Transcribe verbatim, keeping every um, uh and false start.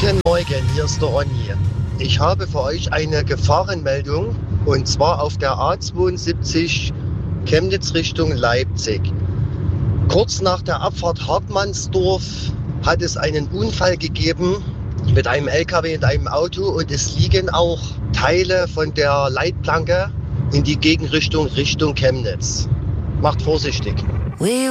Guten Morgen, hier ist der Ronny. Ich habe für euch eine Gefahrenmeldung und zwar auf der A zweiundsiebzig Chemnitz Richtung Leipzig. Kurz nach der Abfahrt Hartmannsdorf hat es einen Unfall gegeben mit einem L K W und einem Auto und es liegen auch Teile von der Leitplanke in die Gegenrichtung Richtung Chemnitz. Macht vorsichtig. We